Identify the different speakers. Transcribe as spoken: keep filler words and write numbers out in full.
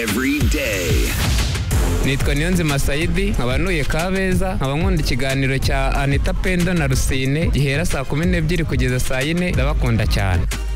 Speaker 1: every day.
Speaker 2: Nitwa Niyonzima Saidi, abanuye Kabeza, abankunda ikiganiro cya Anita Pendo na Rusine gihera saa kumi n'ebyiri kugeza saa yine, ndabakunda cyane.